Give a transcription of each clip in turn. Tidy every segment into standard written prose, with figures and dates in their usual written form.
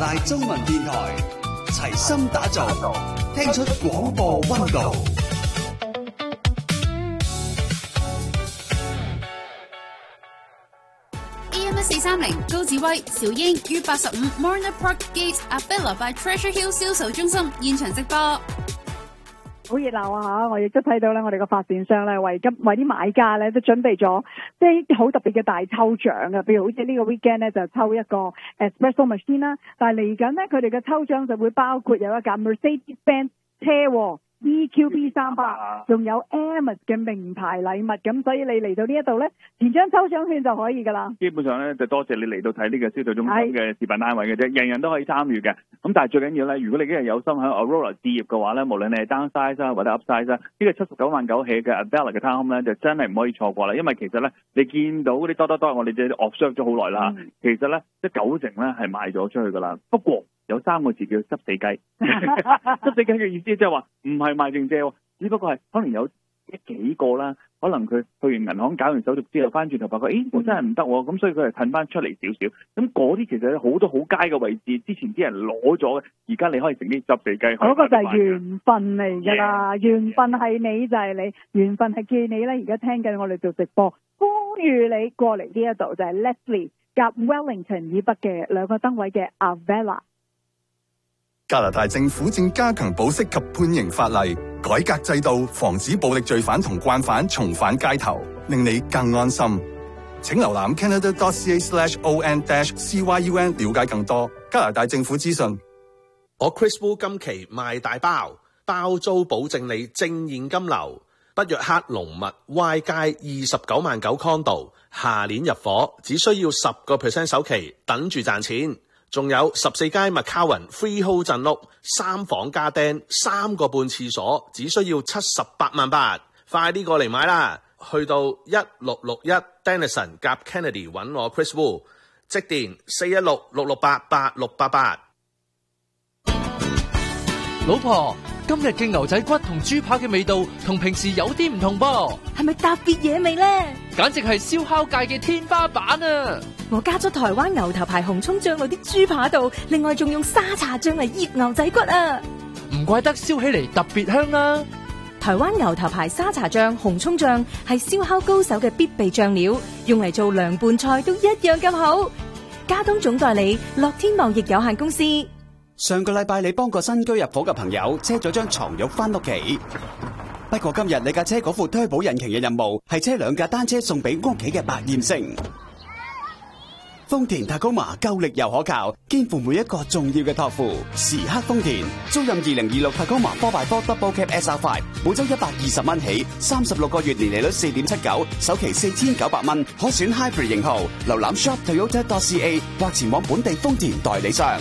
大中文電台，齊心打造，聽出廣播溫度。 AM430高志威、邵英於85 Marina Park Gate Avella by Treasure Hill 銷售中心現場直播。 好熱鬧啊嚇！我亦都睇到咧，我哋個發展商咧為啲買家咧都準備咗即係好特別嘅大抽獎嘅，譬如好似呢個 weekend 咧就抽一個 espresso machine 啦，但係嚟緊咧佢哋嘅抽獎就會包括有一架 Mercedes-Benz 車喎。EQB 300，仲有 Hermes 嘅名牌禮物，咁所以你嚟到呢一度咧，填張抽獎券就可以噶啦。 基本上咧就多謝你嚟到睇呢個銷售中心嘅示範單位嘅啫，人人都可以參與嘅。咁但係最緊要咧，如果你今日有心喺 Aurora 置業嘅話咧，無論你係 downsize 啊或者 upsize 啊，呢個79萬9起嘅 Avella 嘅 townhome 咧就真係唔可以錯過啦。因為其實咧你見到嗰啲多，我哋就 observe 咗好耐啦。其實咧即係90%咧係賣咗出去噶啦。不過有3個字叫執死雞，執死雞嘅意思即係話唔係賣剩蔗，只不過係可能有幾個啦，可能佢去完銀行搞完手續之後，翻轉頭發覺，我真係唔得喎，咁所以佢係褪翻出嚟少少。咁嗰啲其實好多好街嘅位置，之前啲人攞咗嘅，而家你可以乘機執死雞。 嗰個就係緣分嚟㗎啦，緣分係你就係你，緣分係見你咧。而家聽緊我哋做直播，呼籲你過嚟呢一度就係 Leslie 夾 Wellington 以北嘅2個燈位嘅 Avella。 加拿大政府正加強保釋及判刑法例，改革制度，防止暴力罪犯同慣犯重返街頭，令你更安心。請瀏覽 canada.ca/on-cyun 了解更多加拿大政府資訊。 我 Chris Wu 今期賣大包，包租保證你正現金流。北約克龍密 Y 街29萬9 condo， 下年入伙，只需要10% 首期，等住賺錢。仲有14街麥卡雲 freehold 鎮屋，3房加釘，3個半廁所，只需要78萬8，快啲過嚟買啦！去到1661 Denison 夾 Kennedy 揾我 Chris Wu， 即電416-668-8688。 老婆，今日嘅牛仔骨同豬扒嘅味道同平時有啲唔同噃， 係咪特別嘢味呢？ 簡直係燒烤界嘅天花板啊！ 我加咗台灣牛頭牌紅蔥醬喺啲豬扒度，另外仲用沙茶醬嚟醃牛仔骨啊！ 唔怪得燒起嚟特別香啦！ 台灣牛頭牌沙茶醬、紅蔥醬係燒烤高手嘅必備醬料，用嚟做涼拌菜都一樣咁好。加東總代理樂天貿易有限公司。 上個禮拜你幫個新居入伙嘅朋友車咗張床褥翻屋企，不過今日你架車嗰副推保引擎嘅任務係車2架單車送俾屋企嘅百厭星。豐田Tacoma夠力又可靠，肩負每一個重要嘅託付。時刻豐田，租賃2026 Tacoma 4x4 Double Cab SR5，每周120蚊起，36個月年利率4.79%，首期4900蚊，可選 Hybrid 型號。瀏覽 shoptoyota.ca 或前往本地豐田代理商。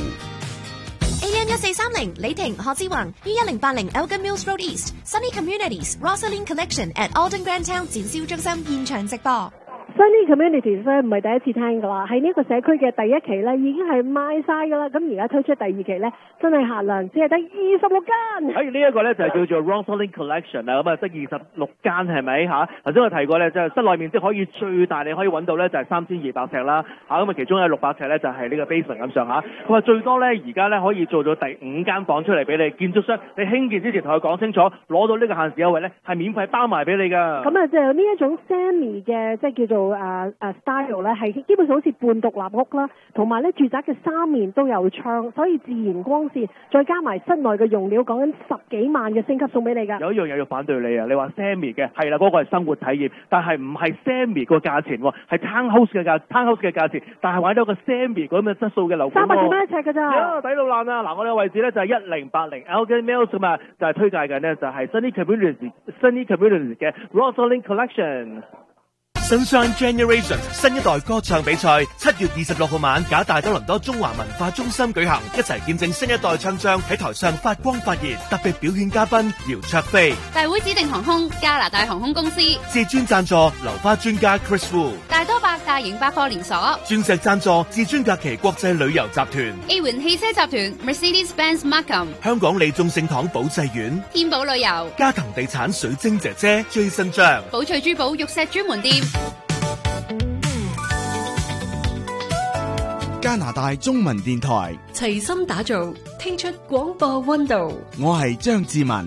AM1430 李婷何志宏於1080 Elgin Mills Road East Sunny Communities Rosalind Collection at Alden Grand Town 展銷中心現場直播。 Sunny Communities 咧唔係第一次聽噶啦，喺呢個社區嘅第1期咧已經係賣晒噶啦，咁而家推出第2期咧真係限量，只係得26間。 呢一個咧就係叫做 Rosalind Collection 啊，咁啊得26間係咪嚇？頭先我提過咧，就係室內面積可以最大你可以揾到咧就係3200尺啦，咁啊其中有600尺咧就係呢個 basement 咁上下，咁啊最多咧而家咧可以做到第5間房出嚟俾你，建築商你興建之前同佢講清楚，攞到呢個限時優惠咧係免費包埋俾你㗎。 咁啊就呢一種 semi 嘅即係叫做style 咧，係基本上好似半獨立屋啦，同埋咧住宅嘅3面都有窗，所以自然光線，再加埋室內嘅用料，講緊10幾萬嘅升級送俾你㗎。 有一樣嘢要反對你啊！你話 semi 嘅係啦，嗰個係生活體驗，但係唔係 semi 個價錢喎，係 townhouse 嘅價錢，但係買到個 semi 嗰咁嘅質素嘅樓盤 300幾蚊一尺㗎咋， 抵到爛啊！嗱，我哋嘅位置咧就係1080 Elgin Mills 咁啊，就係推介緊呢，就係 Sunny Communities 嘅 Rosalind Collection。 Sunshine Generations 新一代歌唱比賽7月26號晚，假大多倫多中華文化中心舉行，一齊見證新一代唱將喺台上發光發熱。特別表演嘉賓姚焯菲， 大會指定航空加拿大航空公司， 至尊贊助流花專家 Chris Wu， 大多百大型百貨連鎖， 鑽石贊助至尊假期國際旅遊集團， A 環汽車集團 Mercedes-Benz Markham， 香港利眾聖堂保濟院， 天寶旅遊， 嘉騰地產水晶姐姐 Jason 張， 寶翠珠寶玉石專門店。 加拿大中文電台齊心打造，聽出廣播溫度。 我係張志文。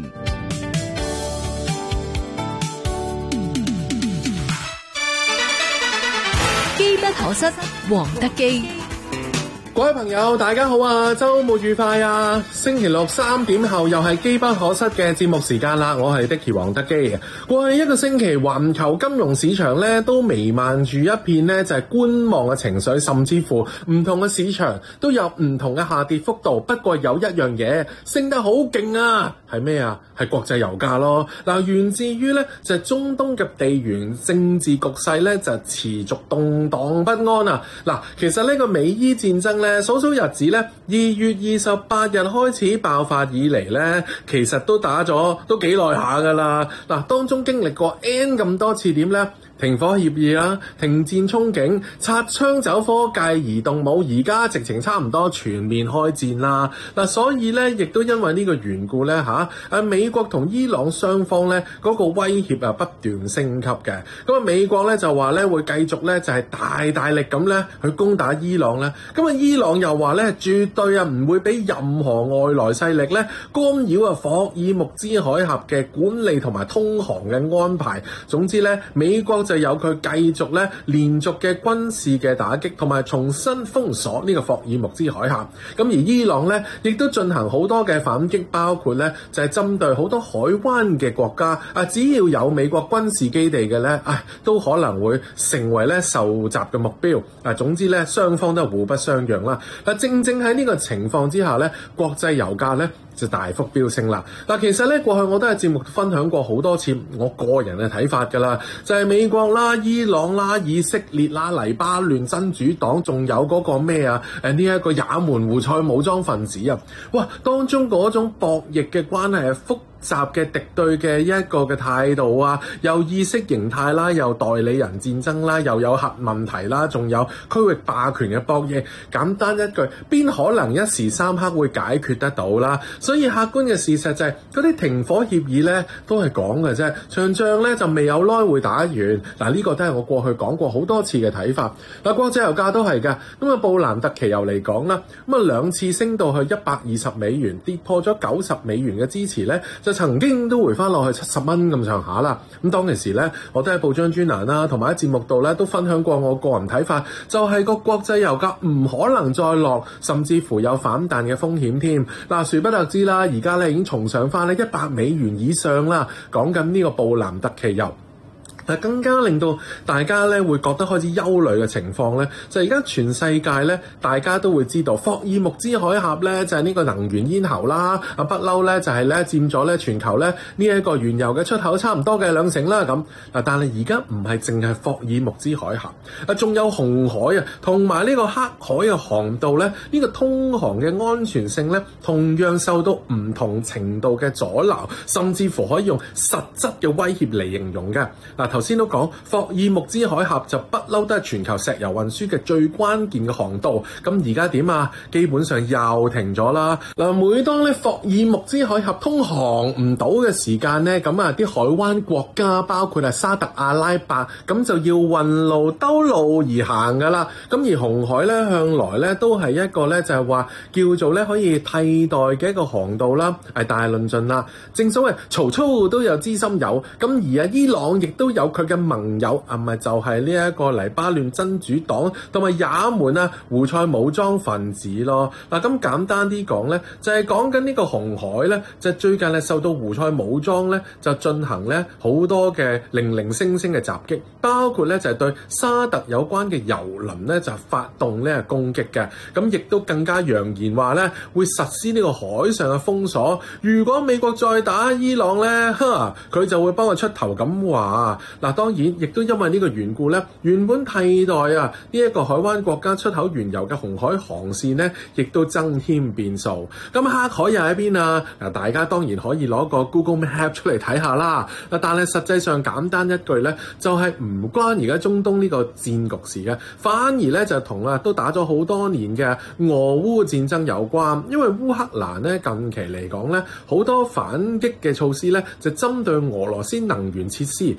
機不可失，黃德基。 各位朋友大家好啊，周末愉快啊！星期六3點後又係機不可失嘅節目時間啦，我係 Dicky 黃德基。過去一個星期環球金融市場咧都彌漫住一片咧就係觀望嘅情緒，甚至乎唔同嘅市場都有唔同嘅下跌幅度。不過有一樣嘢升得好勁啊，係咩啊？係國際油價咯。嗱，源自於咧就係中東嘅地緣政治局勢咧就持續動盪不安啊。嗱，其實呢個美伊戰爭咧數數日子咧，2月28日開始爆發以嚟咧，其實都打咗都幾耐下噶啦。嗱，當中經歷過 N 咁多次點咧？停火協議啦，停戰憧憬，擦槍走火，繼而動武，而家直情差唔多全面開戰啦。嗱，所以咧，亦都因為呢個緣故咧美國同伊朗雙方咧嗰個威脅不斷升級嘅。咁美國咧就話咧會繼續咧就係大力咁咧去攻打伊朗咧。咁伊朗又話咧絕對唔會俾任何外來勢力咧干擾霍爾木茲海峽嘅管理同埋通航嘅安排。總之咧，美國就有佢繼續咧連續嘅軍事嘅打擊，同埋重新封鎖呢個霍爾木茲海峽。咁而伊朗咧亦都進行好多嘅反擊，包括咧就係針對好多海灣嘅國家只要有美國軍事基地嘅咧都可能會成為咧受襲嘅目標。總之咧雙方都係互不相讓啦。正喺呢個情況之下咧，國際油價咧就大幅飆升啦。其實咧過去我都喺節目分享過好多次我個人嘅睇法㗎啦，就係美國啦、伊朗啦、以色列啦、黎巴嫩真主黨，仲有嗰個咩呢一個也門胡塞武裝分子啊，哇！當中嗰種博弈嘅關係係複雜嘅敵對嘅一個嘅態度啊，又意識形態啦，又代理人戰爭啦，又有核問題啦，仲有區域霸權嘅博弈。簡單一句，邊可能一時三刻會解決得到啦？所以客觀嘅事實就係嗰啲停火協議咧都係講嘅啫，場仗咧就未有耐會打完。呢個都係我過去講過好多次嘅睇法。國際油價都係㗎。咁啊布蘭特期油嚟講啦，咁啊兩次升到去120美元，跌破咗90美元嘅支持咧，就曾經都回翻落去70蚊咁上下啦。咁當其時咧，我都喺報章專欄啦，同埋喺節目度咧都分享過我個人睇法，就係個國際油價唔可能再落，甚至乎有反彈嘅風險添。殊不得知啦，而家咧已經重上翻咧100美元以上啦。講緊呢個布蘭特期油。更加令到大家咧會覺得開始憂慮嘅情況咧，就係而家全世界咧，大家都會知道霍爾木茲海峽咧就係呢個能源咽喉啦，不嬲咧就係咧佔咗咧全球咧呢一個原油嘅出口差唔多嘅2成啦咁。但係而家唔係淨係霍爾木茲海峽，仲有紅海啊，同埋呢個黑海嘅航道咧，呢個通航嘅安全性咧，同樣受到唔同程度嘅阻撓，甚至乎可以用實質嘅威脅嚟形容嘅。頭先都講霍爾木茲海峽就不嬲都係全球石油運輸嘅最關鍵嘅航道，咁而家點啊？基本上又停咗啦。每當咧霍爾木茲海峽通航唔到嘅時間咧，咁啲海灣國家包括沙特阿拉伯，咁就要運路兜路而行噶啦。咁而紅海咧向來咧都係一個咧就係話叫做咧可以替代嘅一個航道啦，大論盡啦。正所謂曹操都有知心友，咁而伊朗亦都有佢嘅盟友，咪就係呢一個黎巴嫩真主黨同埋也門胡塞武裝分子咯。咁簡單啲講咧，就係講緊呢個紅海咧，就最近受到胡塞武裝咧就進行咧好多嘅零零星星嘅襲擊，包括咧就係對沙特有關嘅油輪咧就發動呢個攻擊嘅。咁亦都更加揚言話咧會實施呢個海上嘅封鎖。如果美國再打伊朗咧，佢就會幫佢出頭咁話。當然亦都因為呢個緣故咧，原本替代呢一個海灣國家出口原油嘅紅海航線咧，亦都增添變數。咁黑海又喺邊啊？大家當然可以攞個 Google Map 出嚟睇下啦。但係實際上簡單一句咧，就係唔關而家中東呢個戰局事嘅，反而咧就同都打咗好多年嘅俄烏戰爭有關。因為烏克蘭咧近期嚟講咧，好多反擊嘅措施咧就針對俄羅斯能源設施，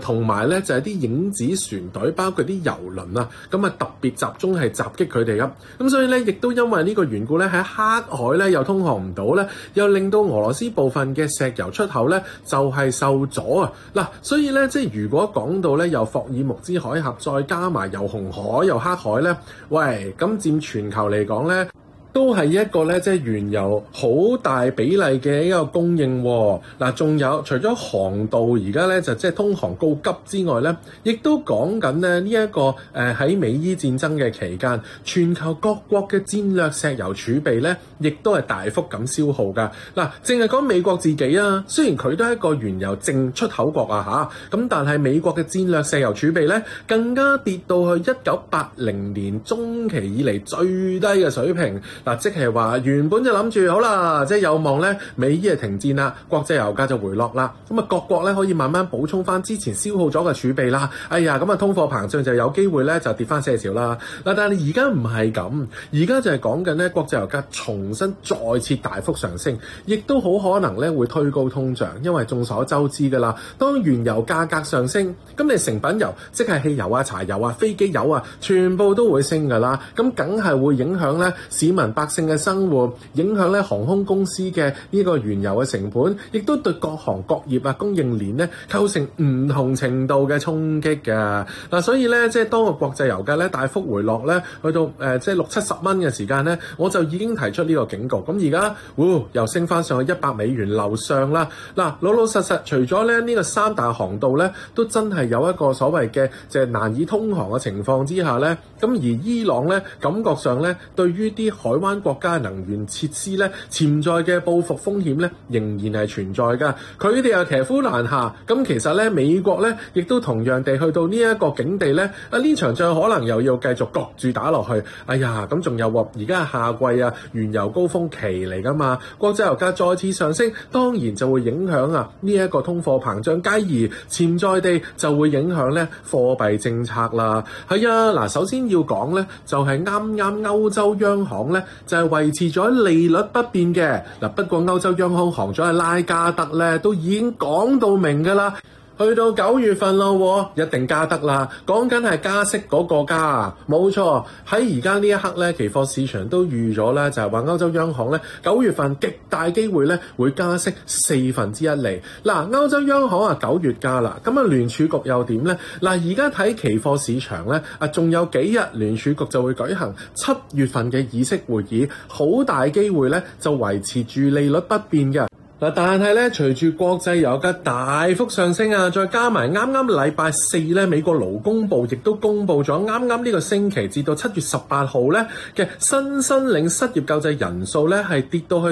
同埋咧就係啲影子船隊，包括啲遊輪啊，咁啊特別集中係襲擊佢哋咁。咁所以咧，亦都因為呢個緣故咧，喺黑海咧又通航唔到咧，又令到俄羅斯部分嘅石油出口咧就係受阻啊！嗱，所以咧即係如果講到咧由霍爾木茲海峽再加埋由紅海又黑海咧，喂，咁佔全球嚟講咧，都係一個咧，即係原油好大比例嘅一個供應喎。嗱，仲有除咗航道而家咧就即係通航告急之外咧，亦都講緊咧呢一個喺美伊戰爭嘅期間，全球各國嘅戰略石油儲備咧，亦都係大幅咁消耗㗎。嗱，淨係講美國自己啊，雖然佢都係一個原油淨出口國啊嚇，咁但係美國嘅戰略石油儲備咧，更加跌到去1980年中期以嚟最低嘅水平。嗱，即係話原本就諗住好啦，即係有望咧美伊係停戰啦，國際油價就回落啦，咁啊各國咧可以慢慢補充翻之前消耗咗嘅儲備啦。哎呀，咁啊通貨膨脹就有機會咧就跌翻些少啦。嗱，但係而家唔係咁，而家就係講緊咧國際油價重新再次大幅上升，亦都好可能咧會推高通脹，因為眾所周知㗎啦，當原油價格上升，咁你成品油即係汽油啊、柴油啊、飛機油啊，全部都會升㗎啦，咁梗係會影響咧市民百姓嘅生活，影響咧航空公司嘅呢個原油嘅成本，亦都對各行各業啊供應鏈咧構成唔同程度嘅衝擊㗎。嗱，所以咧即係當個國際油價咧大幅回落咧，去到即係60-70蚊嘅時間咧，我就已經提出呢個警告。咁而家又升翻上去100美元樓上啦。嗱，老老實實除咗咧呢個三大航道咧都真係有一個所謂嘅即係難以通航嘅情況之下咧，咁而伊朗咧感覺上咧對於啲海灣國家能源設施咧潛在嘅報復風險咧仍然係存在㗎，佢哋又騎虎難下。咁其實咧美國咧亦都同樣地去到呢一個境地咧，呢場仗可能又要繼續焗住打落去。哎呀，咁仲有而家係夏季啊，原油高峰期嚟㗎嘛，國際油價再次上升，當然就會影響啊呢一個通貨膨脹，繼而潛在地就會影響咧貨幣政策啦。係啊，嗱，首先要講咧就係啱啱歐洲央行咧就係維持咗利率不變嘅。嗱，不過歐洲央行行長拉加德咧都已經講到明㗎啦。去到9月份咯，一定加得啦。講緊係加息嗰個加，冇錯。喺而家呢一刻咧，期貨市場都預咗咧，就係話歐洲央行咧9月份極大機會咧會加息1/4厘。嗱，歐洲央行9月加啦，咁啊聯儲局又點咧？嗱，而家睇期貨市場咧，仲有幾日聯儲局就會舉行7月份嘅議息會議，好大機會咧就維持住利率不變嘅。嗱，但係咧，隨住國際油價大幅上升啊，再加埋啱啱禮拜4咧，美國勞工部亦都公布咗啱啱呢個星期至到7月18號咧嘅新申領失業救濟人數咧係跌到去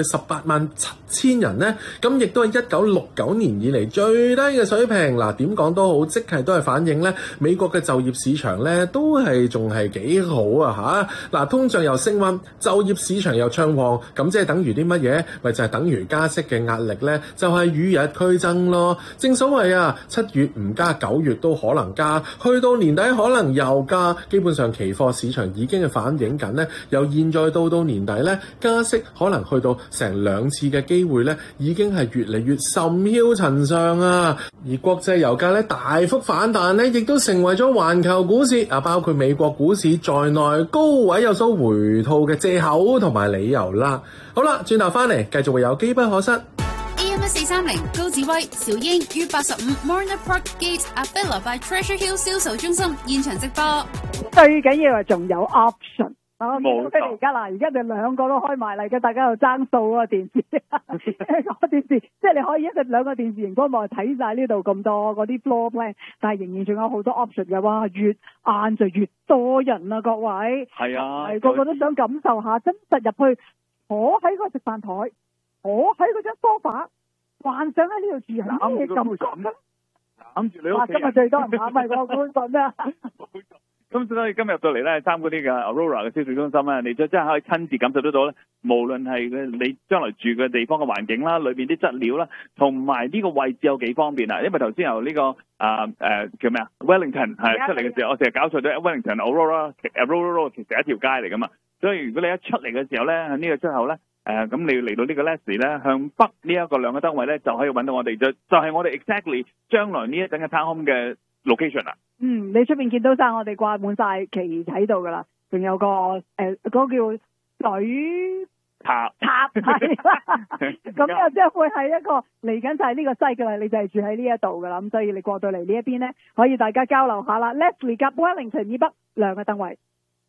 187000人咧，咁亦都係1969年以嚟最低嘅水平。嗱，點講都好，即係都係反映咧美國嘅就業市場咧都係仲係幾好啊嚇。嗱，通脹又升溫，就業市場又暢旺，咁即係等於啲乜嘢？咪就係等於加息嘅壓力咧就係與日俱增咯。正所謂啊，7月唔加9月都可能加，去到年底可能又加。基本上期貨市場已經係反映緊咧，由現在到年底咧加息可能去到成2次嘅機會咧，已經係越嚟越甚囂塵上啊。而國際油價咧大幅反彈咧，亦都成為咗環球股市包括美國股市在內高位有所回吐嘅藉口同埋理由啦。好啦，轉頭翻嚟繼續會有機不可失。 AM1430高志威、小英於85 Marina Park Gate Avila by Treasure Hill 銷售中心現場直播。 最緊要係仲有 option。 冇錯。 而家就2個都開埋嚟嘅，大家又爭數啊電視，個電視即係你可以2個電視熒光幕睇晒呢度咁多嗰啲 floor plan， 但係仍然仲有好多 option 嘅。哇，越晏就越多人啊，各位。係啊，個個都想感受下，真實入去坐喺個食飯台，坐喺嗰張梳化，幻想喺呢度住係咩感覺？ 攬住你屋企人。今日最多人攬咪個觀眾啊！咁所以今日入到嚟咧，參觀呢個 Aurora 嘅銷售中心咧，你真係可以親自感受得到咧。無論係你將來住嘅地方嘅環境啦，裏邊啲質料啦，同埋呢個位置有幾方便啊！因為頭先由呢個叫咩啊 Wellington 係出嚟嘅時候，我成日搞錯咗 Wellington Aurora 其實係一條街嚟噶嘛。所以如果你一出嚟嘅時候咧，喺呢個出口咧，咁你要嚟到呢個 Leslie 咧，向北呢一個2個燈位咧，就可以揾到我哋就係我哋 exactly 將來呢一陣嘅 town home 嘅 location 啦。 你出邊見到晒我哋掛滿晒旗喺度噶啦，仲有個嗰個叫水塔係啦，咁又即係會係一個嚟緊就係呢個西嘅啦，你就係住喺呢一度噶啦，咁所以你過到嚟呢一邊咧，可以大家交流下啦。Leslie 夾 Wellington 以北兩個燈位。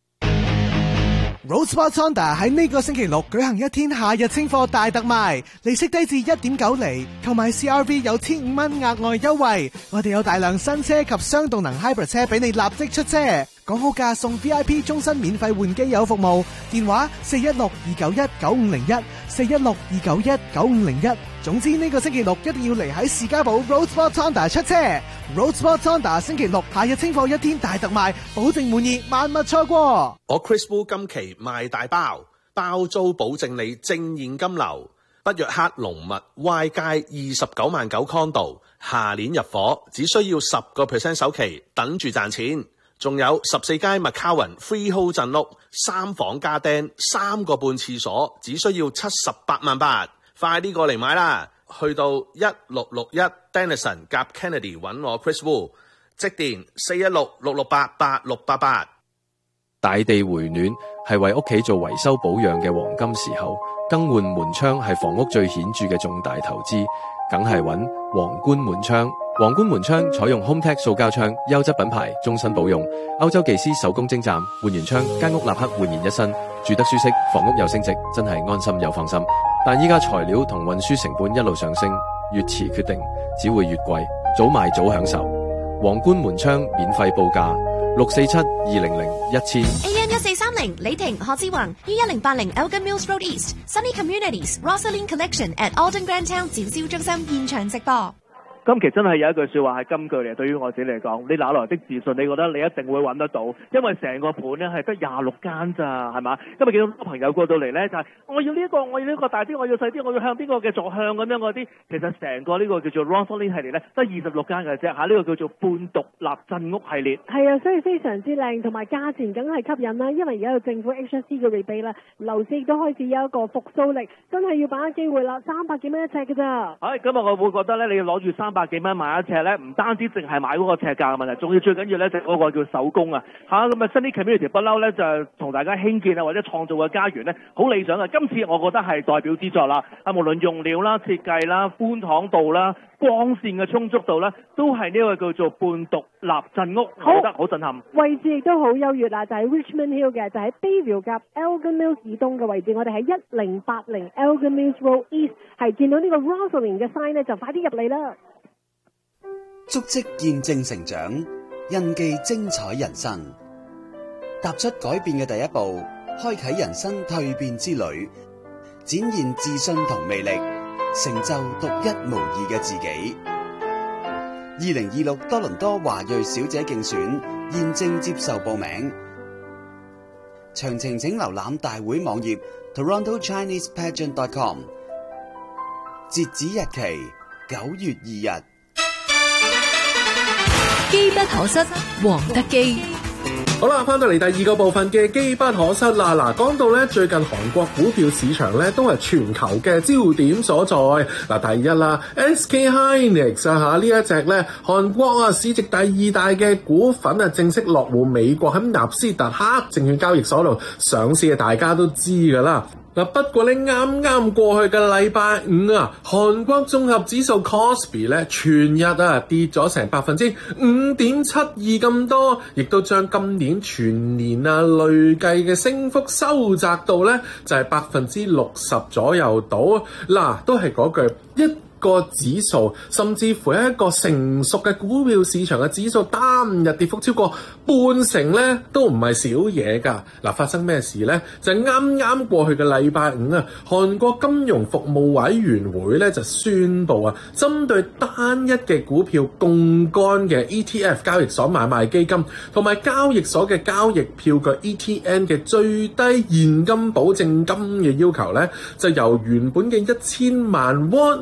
Roadsport Honda 喺呢個星期六舉行一天夏日清貨大特賣，利息低至 1.9 厘，購買 CRV 有1,500蚊額外優惠。我哋有大量新車及雙動能 Hybrid 車俾你立即出車，講好價送 VIP 終身免費換機油服務，電話416-291-9501 416-291-9501。總之呢個星期六一定要嚟喺士嘉堡 Roadsport Honda 出車。Roadsport Honda 星期六夏日清貨一天大特賣，保證滿意，萬勿錯過。 我 Chris Wu 今期賣大包，包租保證你正現金流。北約克龍密 Y 街29萬9 condo， 下年入伙，只需要10% 首期，等住賺錢。仲有14街 McCowan Freehold 鎮屋，3房加釘，3個半廁所，只需要78萬8，快啲過嚟買啦！去到1661 Denison 夾 Kennedy 揾我 Chris Wu， 即電416-668-8688。 大地回暖係為屋企做維修保養嘅黃金時候，更換門窗係房屋最顯著嘅重大投資，梗係揾皇冠門窗。皇冠門窗採用 HomeTech 塑膠窗，優質品牌，終身保用。歐洲技師手工精湛，換完窗間屋立刻煥然一新，住得舒適，房屋又升值，真係安心又放心。但依家材料同運輸成本一路上升，越遲決定只會越貴，早買早享受。皇冠門窗免費報價647-200-1000 AM1430 李婷何志宏於1080 Elgin Mills Road East Sunny Communities Rosalind Collection at Alden Grand Town 展銷中心現場直播。 今期真係有一句說話係金句嚟，對於我自己嚟講，你哪來的自信？你覺得你一定會揾得到，因為成個盤咧係得26間咋，係嘛？今日見到好多朋友過到嚟咧，就係我要呢一個，我要呢個大啲，我要細啲，我要向邊個嘅坐向咁樣嗰啲。其實成個呢個叫做 Rosalind 系列咧，得26間嘅啫嚇，呢個叫做半獨立鎮屋系列。 係啊，所以非常之靚，同埋價錢梗係吸引啦。因為而家有政府 HST 嘅 rebate 啦，樓市亦都開始有一個復甦力，真係要把握機會啦！300幾蚊一尺嘅咋。 係，今日我會覺得咧，你要攞住300幾蚊買一尺咧，唔單止淨係買嗰個尺價嘅問題，仲要最緊要咧就嗰個叫手工啊嚇。咁啊，Sunny Community 不嬲咧就同大家興建啊或者創造嘅家園咧，好理想嘅。今次我覺得係代表之作啦，啊無論用料啦、設計啦、寬敞度啦、光線嘅充足度啦，都係呢個叫做半獨立鎮屋，我覺得好震撼。 位置亦都好優越啦，就喺 Richmond Hill 嘅，就喺 Bayview 夾 Elgin Mills 以東嘅位置。我哋喺1080 Elgin Mills Road East 係見到呢個 Rosalind 嘅 sign 咧，就快啲入嚟啦！ 足跡見證成長，印記精彩人生。踏出改變嘅第一步，開啟人生蛻變之旅，展現自信同魅力，成就獨一無二嘅自己。2026多倫多華裔小姐競選現正接受報名，詳情請瀏覽大會網頁 TorontoChinesePageant.com。截止日期9月2日。 機不可失，黃德基。 好啦，翻到嚟第二個部分嘅機不可失啦。嗱，講到咧最近韓國股票市場咧都係全球嘅焦點所在。嗱，第一啦 ，SK Hynix 啊呢一隻咧韓國啊市值第2大嘅股份啊正式落戶美國喺納斯達克證券交易所度上市嘅，大家都知噶啦。嗱，不過咧啱啱過去嘅禮拜五啊，韓國綜合指數 Kospi 咧全日啊跌咗成5.72%咁多，亦都將今年全年啊累計嘅升幅收窄到咧就係60%左右到。嗱，都係嗰句一個指數，甚至乎一個成熟嘅股票市場嘅指數單日跌幅超過半成咧，都唔係少嘢㗎。嗱，發生咩事咧？就係啱啱過去嘅禮拜五啊，韓國金融服務委員會咧就宣布啊，針對單一嘅股票槓桿嘅 ETF 交易所買賣基金同埋交易所嘅交易票據 ETN 嘅最低現金保證金嘅要求咧，就由原本嘅1000萬 won 就增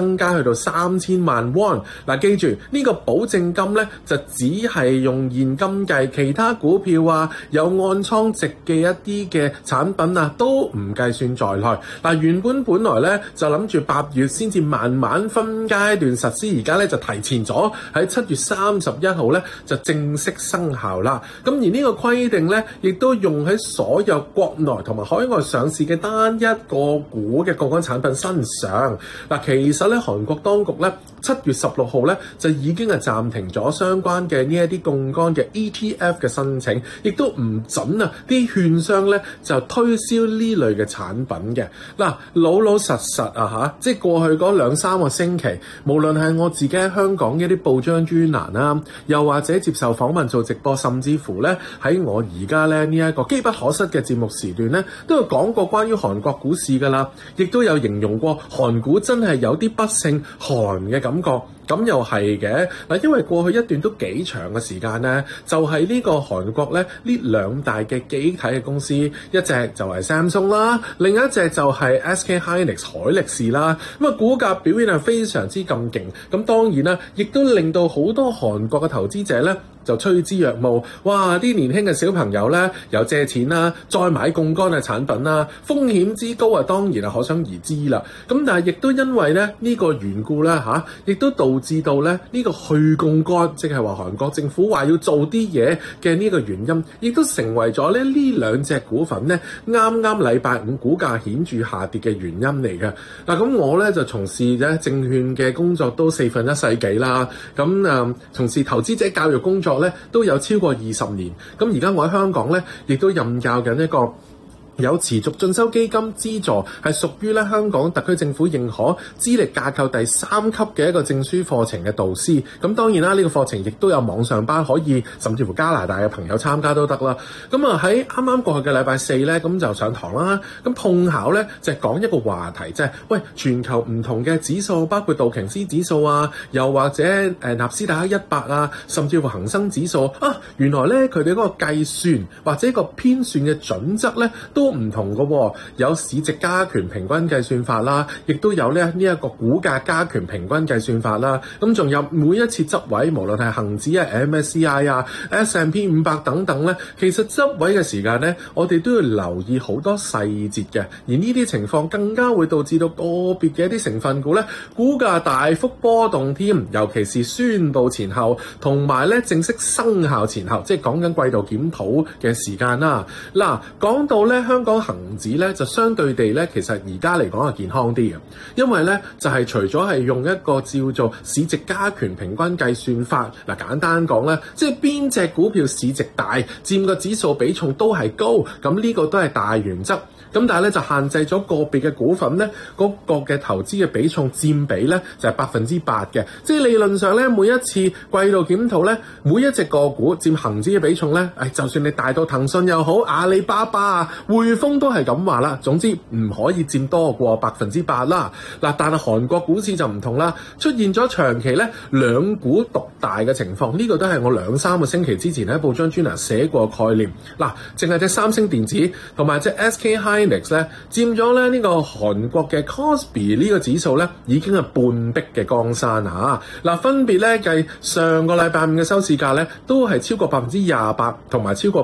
增加去到3000萬 won。嗱，記住呢個保證金咧就只係用現金計，其他股票啊有按倉值嘅一啲嘅產品啊都唔計算在內。嗱，原本來咧就諗住8月先至慢慢分階段實施，而家咧就提前咗喺7月31號咧就正式生效啦。咁而呢個規定咧亦都用喺所有國內同埋海外上市嘅單一個股嘅槓桿產品身上。嗱，其實咧韓國當局咧7月16號咧就已經係暫停咗相關嘅呢一啲槓桿嘅 ETF 嘅申請，亦都唔準啊啲券商咧就推銷呢類嘅產品嘅。嗱，老實啊即係過去嗰2-3個星期，無論係我自己喺香港嘅一啲報章專欄啦，又或者接受訪問做直播，甚至乎咧喺我而家咧呢一個機不可失嘅節目時段咧，都有講過關於韓國股市噶啦，亦都有形容過韓股真係有啲不勝韓嘅感覺。咁又係嘅嗱，因為過去一段都幾長嘅時間咧，就係呢個韓國咧呢兩大嘅記憶體嘅公司，一隻就係 Samsung 啦，另一隻就係 SK Hynix 海力士啦。咁啊，股價表現係非常之咁勁，咁當然啦，亦都令到好多韓國嘅投資者咧就趨之若鶩。哇！啲年輕嘅小朋友咧又借錢啦，再買槓桿嘅產品啦，風險之高啊，當然係可想而知啦。咁但係亦都因為咧呢個緣故啦亦都導致到咧呢個去槓桿，即係話韓國政府話要做啲嘢嘅呢個原因，亦都成為咗咧呢兩隻股份咧啱啱禮拜五股價顯著下跌嘅原因嚟嘅。嗱，咁我咧就從事咧證券嘅工作都4分1世紀啦，咁從事投資者教育工作咧都有超過20年。咁而家我喺香港咧亦都任教緊一個有持續進修基金資助，係屬於咧香港特區政府認可資歷架構第3級嘅一個證書課程嘅導師。咁當然啦，呢個課程亦都有網上班可以，甚至乎加拿大嘅朋友參加都得啦。咁啊喺啱啱過去嘅禮拜4咧，咁就上堂啦。咁碰巧咧就係講一個話題，即係喂全球唔同嘅指數，包括道瓊斯指數啊，又或者納斯達克100啊，甚至乎恒生指數啊，原來咧佢哋嗰個計算或者個編算嘅準則咧都唔同嘅喎，有市值加權平均計算法啦，亦都有呢一個股價加權平均計算法啦。咁仲有每一次執位，無論係恒指啊、MSCI 啊、S&P 500等等咧，其實執位嘅時間咧，我哋都要留意好多細節嘅。而呢啲情況更加會導致到個別嘅一啲成分股咧，股價大幅波動添，尤其是宣佈前後同埋咧正式生效前後，即係講緊季度檢討嘅時間啦。嗱，講到咧香港恒指咧就相對地咧，其實而家嚟講係健康啲嘅，因為咧就係除咗係用一個叫做市值加權平均計算法，嗱簡單講咧，即係邊隻股票市值大，佔個指數比重都係高，咁呢個都係大原則。咁但係咧就限制咗個別嘅股份咧嗰個嘅投資嘅比重佔比咧就係8%嘅，即係理論上咧每一次季度檢討咧，每一隻個股佔恒指嘅比重咧，就算你大到騰訊又好、阿里巴巴啊、匯豐都係咁話啦，總之唔可以佔多過8%啦。嗱，但係韓國股市就唔同啦，出現咗長期咧兩股獨大嘅情況，呢個都係我2-3個星期之前喺報章專欄寫過嘅概念。嗱，淨係隻三星電子同埋隻 SK Hynix 咧佔咗咧呢個韓國嘅 Kospi 呢個指數咧已經係半壁嘅江山啊！嗱，分別咧計上個禮拜5嘅收市價咧都係超過28%同埋超過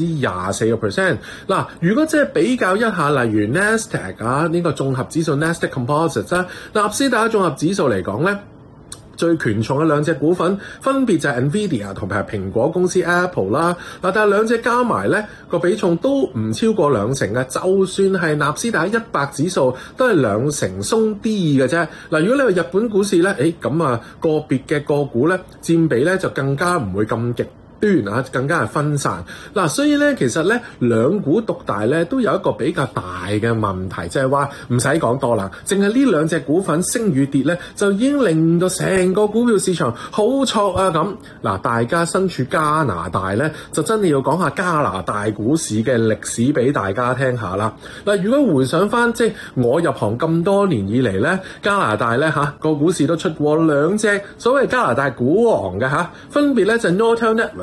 24%。嗱，如果即係比較一下，例如 Nasdaq 啊呢個綜合指數 Nasdaq Composite 啦，納斯達克綜合指數嚟講咧，最權重嘅兩隻股份分別就係 Nvidia 同埋蘋果公司 Apple 啦。嗱，但係兩隻加埋咧個比重都唔超過2成嘅，就算係納斯達克100指數都係2成鬆啲嘅啫。嗱，如果你話日本股市咧，咁啊個別嘅個股咧佔比咧就更加唔會咁極端，更加係分散。嗱，所以咧其實咧兩股獨大咧都有一個比較大嘅問題，即係話唔使講多啦，淨係呢兩隻股份升與跌咧就已經令到成個股票市場好挫啊咁。嗱，大家身處加拿大咧，就真係要講下加拿大股市嘅歷史俾大家聽下啦。嗱，如果回想翻即係我入行咁多年以嚟咧，加拿大咧個股市都出過兩隻所謂加拿大股王嘅分別咧就係 Nortel Networks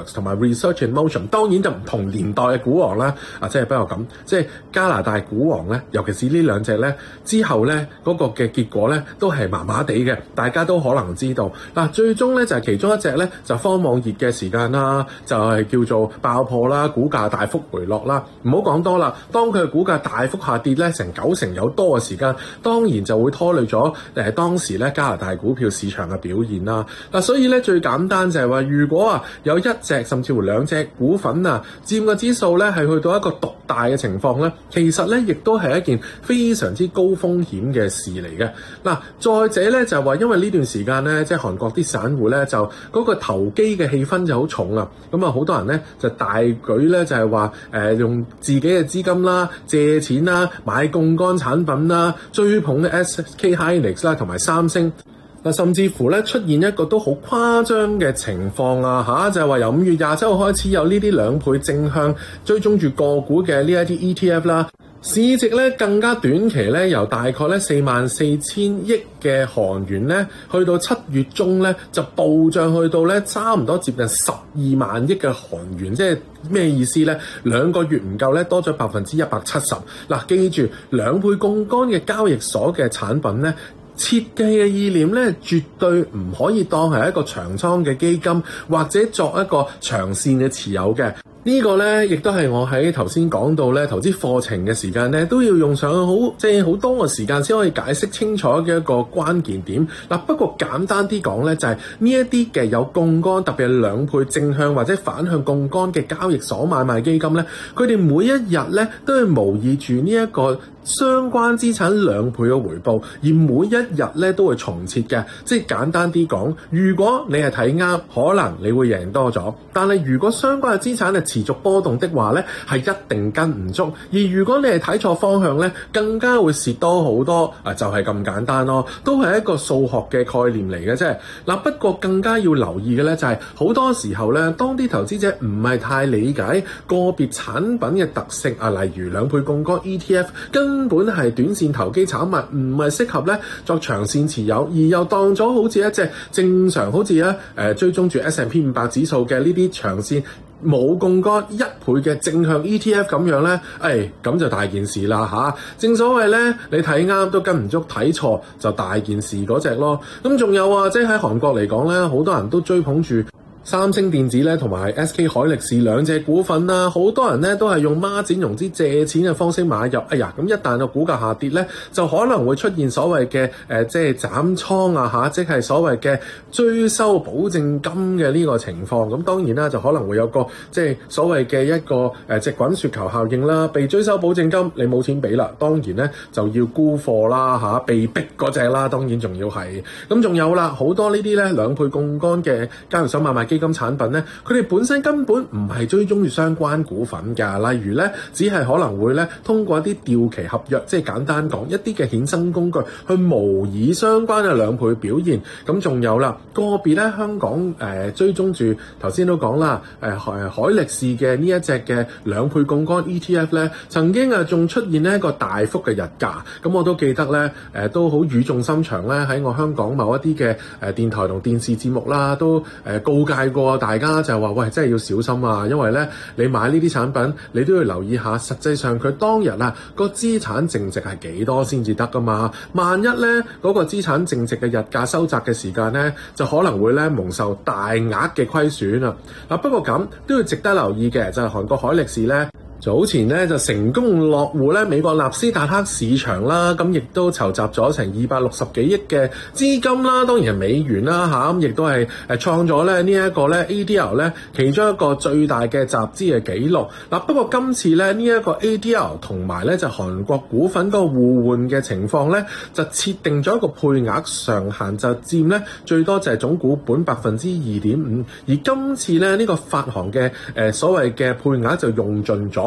Networks 同埋 Research in Motion， 當然就唔同年代嘅股王啦。即係不過咁，即係加拿大股王咧，尤其是呢兩隻咧，之後咧嗰個嘅結果咧都係麻麻地嘅，大家都可能知道。最終咧就係其中一隻咧就科網熱嘅時間啦，就係叫做爆破啦，股價大幅回落啦。唔好講多啦，當佢嘅股價大幅下跌咧，成90%有多嘅時間，當然就會拖累咗當時咧加拿大股票市場嘅表現啦。所以咧最簡單就係話，如果有一隻甚至乎兩隻股份佔個指數咧係去到一個獨大嘅情況咧，其實咧亦都係一件非常之高風險嘅事嚟嘅。再者咧就係話，因為呢段時間咧，即係韓國啲散戶咧就嗰個投機嘅氣氛就好重啊，咁好多人咧就大舉咧就係話用自己嘅資金啦、借錢啦、買槓桿產品啦、追捧嘅 SK Hynix 啦同埋三星。甚至乎咧出現一個都好誇張嘅情況就係話由5月27號開始有呢啲2倍正向追蹤住個股嘅呢一啲 ETF 啦，市值咧更加短期咧由大概咧44,000億嘅韓元咧，去到7月中咧就暴漲去到咧差唔多接近12萬億嘅韓元，即係咩意思咧？2個月唔夠咧多咗170%。記住2倍槓桿嘅交易所嘅產品咧，設計嘅意念咧，絕對唔可以當係一個長倉嘅基金，或者作一個長線嘅持有嘅。呢個咧，亦都係我喺頭先講到咧投資課程嘅時間咧，都要用上好多嘅時間先可以解釋清楚嘅一個關鍵點。不過簡單啲講咧，就係呢一啲嘅有槓桿，特別係2倍正向或者反向槓桿嘅交易所買賣基金咧，佢哋每一日咧都係模擬住呢一個相關資產2倍嘅回報，而每一日咧都會重設嘅。即係簡單啲講，如果你係睇啱，可能你會贏多咗；但係如果相關嘅資產係持續波動的話咧，係一定跟唔足。而如果你係睇錯方向咧，更加會蝕多好多。就係咁簡單咯，都係一個數學嘅概念嚟嘅啫。不過更加要留意嘅咧，就係好多時候咧，當啲投資者唔係太理解個別產品嘅特性例如2倍槓桿 ETF 根本係短線投機炒賣，唔係適合咧作長線持有，而又當咗好似一隻正常好似追蹤住 S&P 500指數嘅呢啲長線冇槓桿1倍嘅正向 ETF 咁樣咧，咁就大件事啦。正所謂咧，你睇啱都跟唔足，睇錯就大件事嗰隻咯。咁仲有即係喺韓國嚟講咧，好多人都追捧住三星電子咧同埋 SK 海力士兩隻股份啦，好多人咧都係用孖展融資借錢嘅方式買入。咁一旦個股價下跌咧，就可能會出現所謂嘅即係斬倉即係所謂嘅追收保證金嘅呢個情況。咁當然啦，就可能會有個即係所謂嘅一個直滾雪球效應啦。被追收保證金，你冇錢俾啦，當然咧就要沽貨啦被逼嗰隻啦，當然仲要係。咁仲有啦，好多呢啲咧2倍槓桿嘅交易所買賣基金產品咧，佢哋本身根本唔係追蹤住相關股份㗎。例如咧，只係可能會咧通過一啲掉期合約，即係簡單講一啲嘅衍生工具去模擬相關嘅2倍表現。咁仲有啦，個別咧香港追蹤住頭先都講啦，海力士嘅呢一隻嘅2倍槓桿 ETF 咧，曾經仲出現呢一個大幅嘅日價。咁我都記得咧，都好語重心長咧，喺我香港某一啲嘅電台同電視節目啦，都告誡過大家就係話，喂，真係要小心啊！因為咧，你買呢啲產品，你都要留意下，實際上佢當日個資產淨值係幾多先至得噶嘛？萬一咧嗰個資產淨值嘅日價收窄嘅時間咧，就可能會咧蒙受大額嘅虧損啊！不過咁都要值得留意嘅，就係韓國海力士咧，早前咧就成功落戶咧美國納斯達克市場啦，咁亦都籌集咗成260幾億嘅資金啦，當然係美元啦咁亦都係創咗咧呢一個咧 ADR 咧其中一個最大嘅集資嘅紀錄。不過今次咧呢一個 ADR 同埋咧就韓國股份嗰個互換嘅情況咧，就設定咗一個配額上限，就佔咧最多就係總股本 2.5%， 而今次咧呢個發行嘅所謂嘅配額就用盡咗。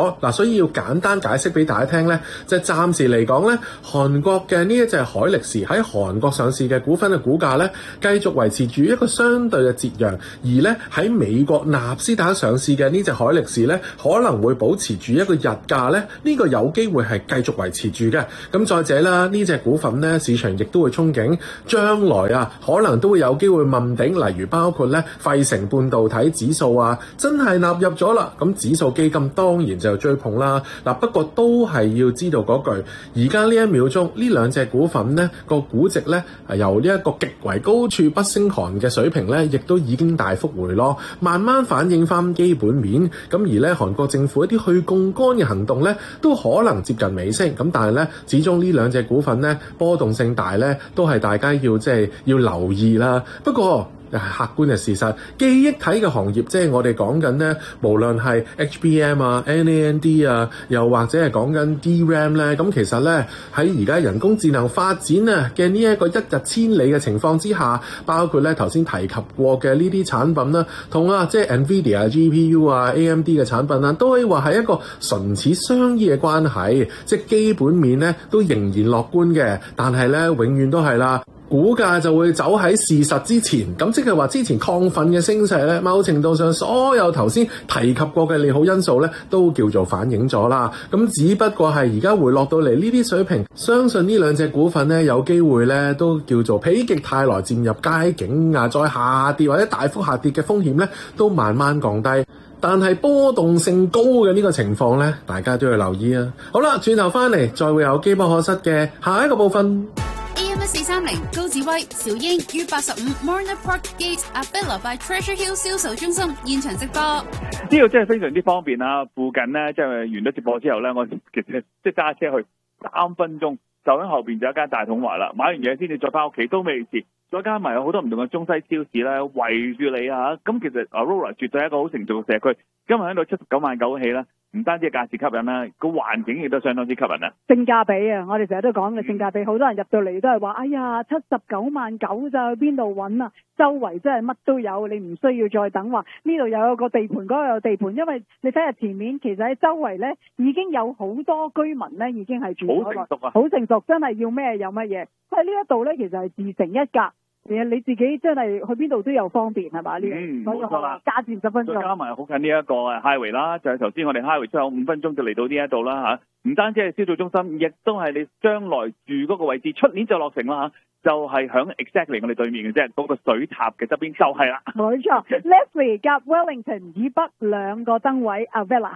咗嗱，所以要簡單解釋俾大家聽咧，就暫時嚟講咧，韓國嘅呢一隻海力士喺韓國上市嘅股份嘅股價咧，繼續維持住一個相對嘅折讓，而咧喺美國納斯達克上市嘅呢隻海力士咧，可能會保持住一個日價咧，呢個有機會係繼續維持住嘅。咁再者啦，呢隻股份咧，市場亦都會憧憬將來啊，可能都會有機會問鼎，例如包括咧費城半導體指數啊，真係納入咗啦，咁指數基金當然就追捧啦。嗱，不過都係要知道嗰句，而家呢一秒鐘呢兩隻股份咧個估值咧由呢一個極為高處不勝寒嘅水平咧，亦都已經大幅回落，慢慢反映翻基本面。咁而咧韓國政府一啲去槓桿嘅行動咧，都可能接近尾聲。咁但係咧，始終呢兩隻股份咧波動性大咧，都係大家要留意啦。不過客觀嘅事實，記憶體嘅行業即係我哋講緊咧，無論係 HBM 啊、NAND 啊，又或者係講緊 DRAM 咧，咁其實咧喺而家人工智能發展啊嘅呢一個一日千里嘅情況之下，包括咧頭先提及過嘅呢啲產品啦，同即係 NVIDIA GPU 啊、AMD 嘅產品啊，都可以話係一個唇齒相依嘅關係，即係基本面咧都仍然樂觀嘅，但係咧永遠都係啦。股價就會走喺事實之前，咁即係話之前亢奮嘅升勢咧，某程度上所有頭先提及過嘅利好因素咧，都叫做反映咗啦。咁只不過係而家回落到嚟呢啲水平，相信呢兩隻股份咧有機會咧都叫做否極泰來漸入佳境啊，再下跌或者大幅下跌嘅風險咧都慢慢降低。但係波動性高嘅呢個情況咧，大家都要留意啊。好啦，轉頭翻嚟再會有機不可失嘅下一個部分。 AM430高志威、小英於85 Marina Park Gate Avila by Treasure Hill 銷售中心現場直播。 呢個真係非常之方便啦！附近咧，即係完咗直播之後咧，我其實即係揸車去3分鐘，就喺後邊就有一間大統華啦。買完嘢先至再翻屋企都未遲。再加埋有好多唔同嘅中西超市咧圍住你啊！咁其實 Aurora 絕對係一個好成熟嘅社區。今日喺度79萬9起啦，唔單止價錢吸引啦，個環境亦都相當之吸引啊！ 性價比啊，我哋成日都講嘅性價比，好多人入到嚟都係話：哎呀，79萬9咋，去邊度揾啊？周圍真係乜都有，你唔需要再等話呢度有個地盤，嗰度有地盤，因為你睇下前面，其實喺周圍咧已經有好多居民咧已經係住咗， 好成熟啊！ 好成熟，真係要咩有乜嘢。所以呢一度咧其實係自成一格。你自己真係去邊度都有方便係嘛？呢個冇錯啦，價錢10分鐘，再加埋好近呢一個 highway 啦，就係頭先我哋 highway 出口5分鐘就嚟到呢一度啦嚇。唔單止係銷售中心，亦都係你將來住嗰個位置，出年就落成啦嚇，就係響 exactly 我哋對面嘅啫，嗰個水塔嘅側邊就係啦。 冇錯，Leslie 夾 Wellington 以北2個燈位 Avila。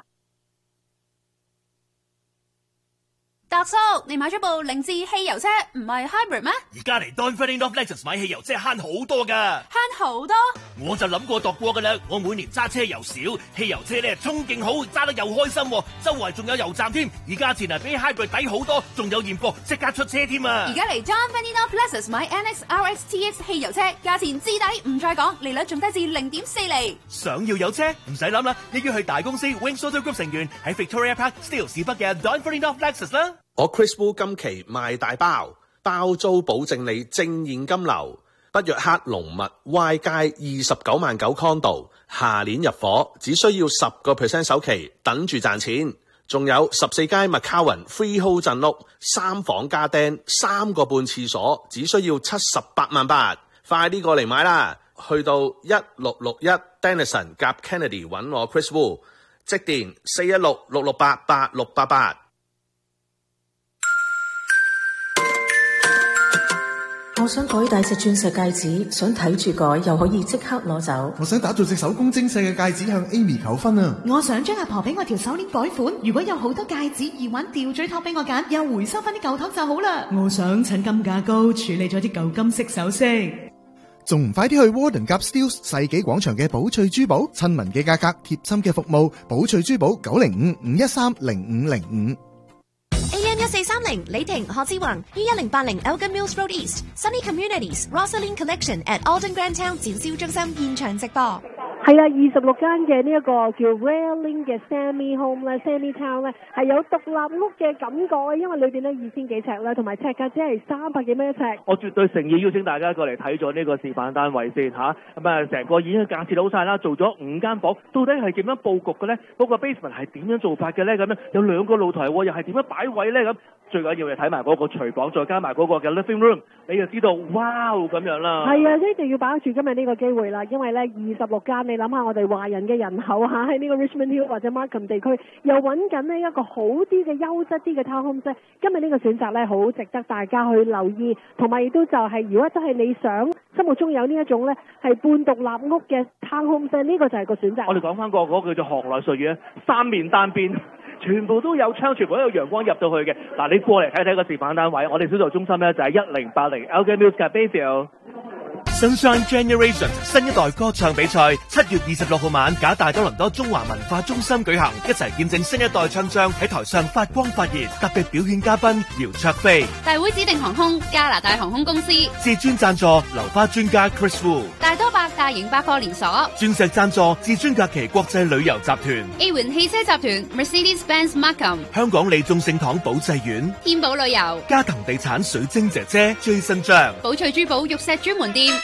達叔，你買咗部凌志汽油車，唔係 hybrid 咩？ 而家嚟 Don Ferdinand Lexus 買汽油車慳好多噶， 慳好多？ 我就諗過度過噶啦。我每年揸車又少，汽油車咧衝勁好，揸得又開心，周圍仲有油站添，而價錢啊比 hybrid 抵好多，仲有現貨即刻出車添啊！ 而家嚟 Don Ferdinand Lexus 買 NX RX TX 汽油車，價錢至抵，唔再講，利率仲低至0.4厘。 想要有車唔使諗啦，一於去大公司 Wings Auto Group 成員喺 Victoria Park Steeles 市北嘅 Don Ferdinand Lexus 啦。 我 Chris Wu 今期賣大包，包租保證你正現金流，北約克龍密 Y 街29萬9 condo， 下年入伙，只需要10% 首期，等住賺錢。仲有14街 McCowan Freehold 鎮屋，3房加釘，3個半廁所，只需要78萬8，快啲過嚟買啦！去到1661 Denison 夾 Kennedy 揾我 Chris Wu， 即電416 668 8688。 我想改大隻鑽石戒指，想睇住改又可以即刻攞走。 我想打造隻手工精細嘅戒指向 Amy 求婚啊！ 我想將阿婆俾我條手鏈改款，如果有好多戒指耳環吊墜托俾我揀，又回收翻啲舊托就好啦。我想趁金價高處理咗啲舊金色首飾， 仲唔快啲去 Warden 夾 Steeles 世紀廣場嘅寶翠珠寶，親民嘅價格，貼心嘅服務，寶翠珠寶905-513-0505。 AM1430 李婷何志宏於1080 Elgin Mills Road East Sunny Communities Rosalind Collection at Alden Grand Town 展銷中心現場直播。 係啊，26間嘅呢一個叫 Railing 嘅 Semi Home 咧 ，Semi Town 咧係有獨立屋嘅感覺，因為裏邊咧2000幾尺啦，同埋尺價只係300幾蚊一尺。 我絕對誠意邀請大家過嚟睇咗呢個示範單位先嚇，咁啊成個已經架設好晒啦，做咗5間房，到底係點樣佈局嘅咧？嗰個 basement 係點樣做法嘅咧？咁樣有2個露台喎，又係點樣擺位咧？咁最緊要係睇埋嗰個廚房，再加埋嗰個嘅 living room， 你就知道哇咁樣啦。係啊，一定要把握住今日呢個機會啦，因為咧26間，你諗下我哋華人嘅人口嚇喺呢個 Richmond Hill 或者 Markham 地區，又揾緊呢一個好啲嘅優質啲嘅 townhomes 咧，今日呢個選擇咧好值得大家去留意，同埋亦都就係如果真係你想心目中有呢一種咧係半獨立屋嘅 townhomes 呢個就係個選擇。 我哋講翻嗰個叫做行內術語咧，3面單邊。全部都有窗，全部都有陽光入到去嘅。嗱，你過嚟睇睇個示範單位，我哋銷售中心咧就係1080 Elgin Mills 嘅 Bayview。 Sunshine Generation 新一代歌唱比賽7月26號晚，假大多倫多中華文化中心舉行，一齊見證新一代唱將喺台上發光發熱。特別表演嘉賓姚焯菲， 大會指定航空加拿大航空公司， 至尊贊助流花專家 Chris Wu， 大多百大型百貨連鎖， 鑽石贊助至尊假期國際旅遊集團， A 環汽車集團 Mercedes-Benz Markham， 香港利眾聖堂保濟苑， 天寶旅遊， 嘉騰地產水晶姐姐最新章， 寶翠珠寶玉石專門店。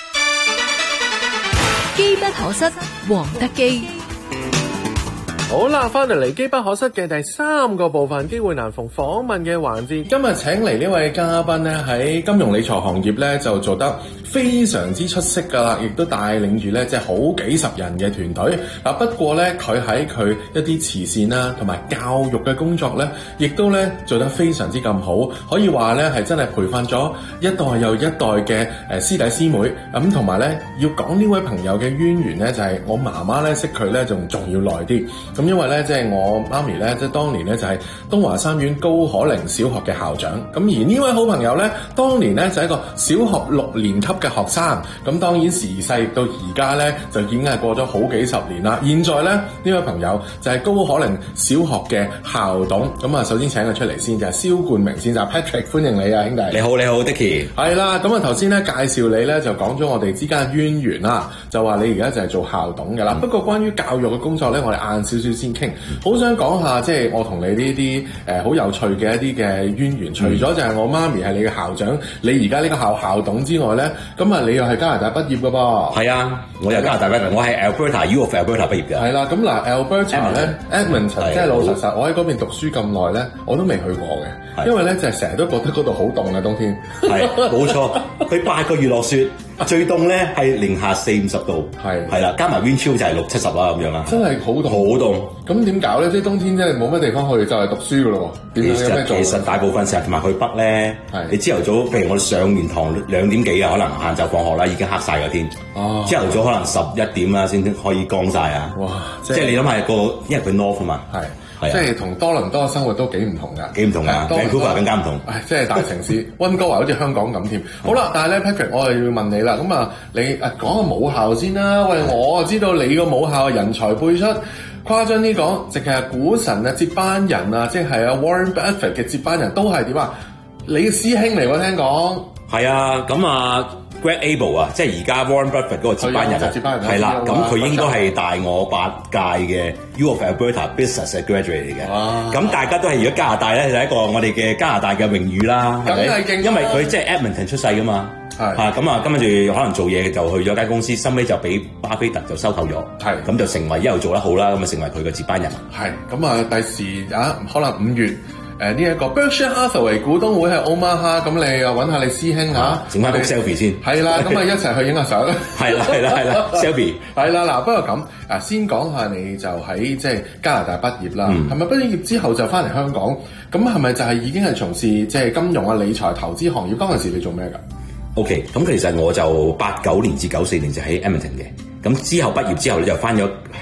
機不可失，黃德基。 好啦，翻嚟機不可失嘅第3個部分，機會難逢訪問嘅環節。今日請嚟呢位嘉賓咧，喺金融理財行業咧就做得非常之出色噶啦，亦都帶領住咧即係好幾十人嘅團隊。嗱，不過咧佢喺佢一啲慈善啦同埋教育嘅工作咧，亦都咧做得非常之咁好，可以話咧係真係培訓咗一代又一代嘅師弟師妹。咁同埋咧要講呢位朋友嘅淵源咧，就係我媽媽咧識佢咧仲要耐啲。咁因為咧，即係我媽咪咧，即係當年咧就係東華三院高可寧小學嘅校長。咁而呢位好朋友咧，當年咧就係一個小學6年級嘅學生。咁當然時勢到而家咧，就已經係過咗好幾十年啦。現在咧呢位朋友就係高可寧小學嘅校董。咁啊，首先請佢出嚟先，就係蕭冠明先生 Patrick， 歡迎你啊，兄弟。 你好，Dickie。係啦，咁啊頭先咧介紹你咧就講咗我哋之間嘅淵源啦，就話你而家就係做校董㗎啦。不過關於教育嘅工作咧，我哋晏少少先傾。好想講下即係我同你呢啲好有趣嘅一啲嘅淵源。除咗就係我媽咪係你嘅校長，你而家呢個校董之外咧，咁啊你又係加拿大畢業㗎噃？ 係啊，我又加拿大畢業，我係 Alberta U of Alberta 畢業嘅。 係啦，咁嗱 Alberta 咧 Edmonton， 即係老實實，我喺嗰邊讀書咁耐咧，我都未去過嘅，因為咧就係成日都覺得嗰度好凍啊，冬天。係冇錯，佢8個月落雪。最凍咧係零下40-50度，係啦，加埋 wind chill 就係60-70啦咁樣啦， 真係好凍，好凍。咁點搞咧？即係冬天真係冇乜地方去，就係讀書噶咯喎。點樣有咩做？ 其實大部分成日同埋去北咧，你朝頭早，譬如我哋上完堂2點幾啊，可能晏晝放學啦，已經黑晒個天。哦，朝頭早可能11點啦，先可以光晒啊。哇！即係你諗下因為佢 north 啊嘛。係。 即係同多倫多嘅生活都幾唔同㗎， 幾唔同㗎，Vancouver 更加唔同。 即係大城市，溫哥華好似香港咁添。好啦，但係咧 Patrick， 我係要問你啦。咁啊，你講個母校先啦。喂，我啊知道你個母校人才輩出，誇張啲講，直係股神啊接班人啊，即係啊 Warren Buffett 嘅接班人都係點啊？你嘅師兄嚟喎，聽講。 係啊，咁啊。Greg Abel 啊，即係而家 Warren Buffett 嗰個接班人啊，係啦，咁佢應該係大我8屆嘅 U of Alberta Business 嘅 graduate 嚟嘅。咁大家都係如果加拿大咧，就係一個我哋嘅加拿大嘅榮譽啦，係咪？因為佢即係 Edmonton 出世噶嘛，咁啊，跟住可能做嘢就去咗間公司，收尾就俾巴菲特就收購咗，咁就成為一路做得好啦，咁啊成為佢嘅接班人。 係，咁啊第時啊，可能5月。呢一個 Berkshire Hathaway 股東會係 Omaha， 咁你又揾下你師兄嚇， 整翻幅 selfie 先。 係啦，咁啊一齊去影下相。 係啦 ，selfie。 係啦，嗱，不過咁先講下你就喺即係加拿大畢業啦，係咪畢業之後就翻嚟香港？咁係咪就係已經係從事即係金融啊、理財、投資行業？嗰陣時你做咩㗎 ？OK，咁其實我就89年至94年就喺 Edmonton 嘅。咁之後畢業之後咧就翻咗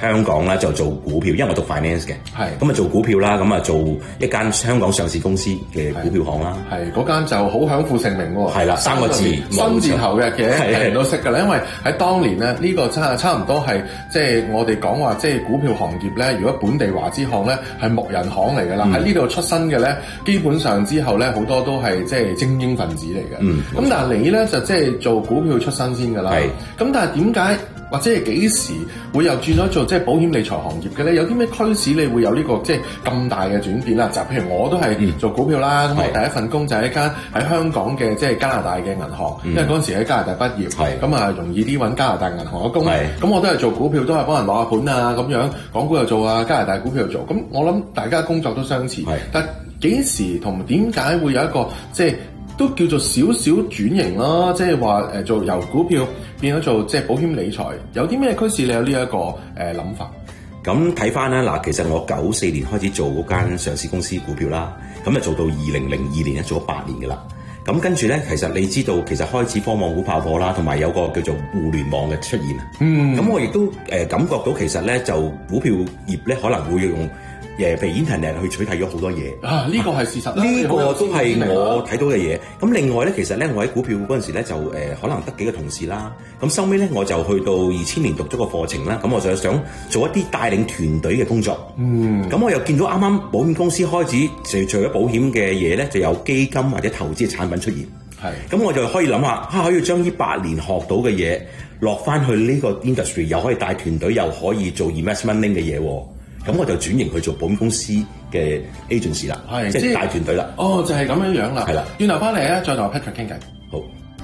香港咧就做股票，因為我讀 finance 嘅，咁啊做股票啦，咁啊做一間香港上市公司嘅股票行啦。 係嗰間就好享負盛名喎。 係啦，3個字， 新字頭嘅，其實人都識㗎啦。因為喺當年咧，呢個差唔多係即係我哋講話，即係股票行業咧，如果本地華資行咧係牧人行嚟㗎啦。喺呢度出身嘅咧，基本上之後咧好多都係即係精英分子嚟嘅。咁但係你咧就即係做股票出身先㗎啦。咁但係點解或者係幾時會又轉咗做即係保險理財行業嘅咧？有啲咩驅使你會有呢個即係咁大嘅轉變啦？就譬如我都係做股票啦，咁我第一份工就係一間喺香港嘅即係加拿大嘅銀行，因為嗰陣時喺加拿大畢業，咁啊容易啲揾加拿大銀行嘅工。咁我都係做股票，都係幫人攞下盤啊咁樣，港股又做啊，加拿大股票又做。咁我諗大家工作都相似，但幾時同點解會有一個即係都叫做少少轉型啦？即係話做由股票變咗做即係保險理財，有啲咩驅使你有呢一個諗法？ 咁睇翻咧嗱，其實我94年開始做嗰間上市公司股票啦，咁就做到2002年咧，做咗8年㗎啦。咁跟住咧，其實你知道其實開始科網股爆破啦，同埋有個叫做互聯網嘅出現啊。咁我亦都感覺到其實咧就股票業咧可能會用譬如 internet 去取締咗好多嘢啊！呢個係事實， 呢個都係我睇到嘅嘢。咁另外咧，其實咧我喺股票嗰陣時咧就可能得幾個同事啦。咁收尾咧我就去到2000年讀咗個課程啦。咁我就想做一啲帶領團隊嘅工作。咁我又見到啱啱保險公司開始除咗保險嘅嘢咧，就有基金或者投資嘅產品出現。咁我就可以諗下，可以將呢8年學到嘅嘢落翻去呢個 industry， 又可以帶團隊，又可以做 investment link 嘅嘢。咁我就轉型去做保險公司嘅 agency 啦，即係帶團隊啦。 哦，就係咁樣啦。係啦，轉頭翻嚟咧，再同阿 Patrick 傾偈。 好。